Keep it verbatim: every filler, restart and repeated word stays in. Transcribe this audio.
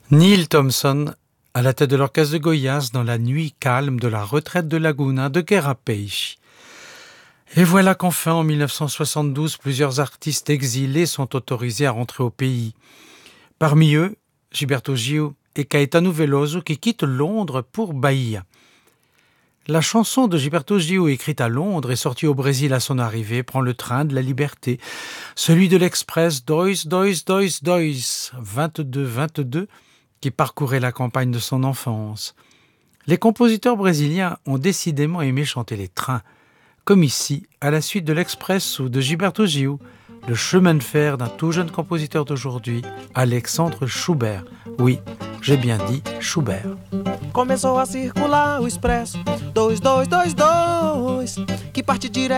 Neil Thompson, à la tête de l'orchestre de Goiás, dans la nuit calme de la retraite de Laguna de Querapeixe. Et voilà qu'enfin, en mille neuf cent soixante-douze, plusieurs artistes exilés sont autorisés à rentrer au pays. Parmi eux, Gilberto Gil et Caetano Veloso qui quittent Londres pour Bahia. La chanson de Gilberto Gil, écrite à Londres et sortie au Brésil à son arrivée, prend le train de la liberté, celui de l'express Dois, Dois, Dois, Dois, vingt-deux vingt-deux, qui parcourait la campagne de son enfance. Les compositeurs brésiliens ont décidément aimé chanter les trains, comme ici, à la suite de l'Expresso de Gilberto Gil, le chemin de fer d'un tout jeune compositeur d'aujourd'hui, Alexandre Schubert. Oui, j'ai bien dit Schubert. Começou a circular o expresso dois dois dois dois, que parte direto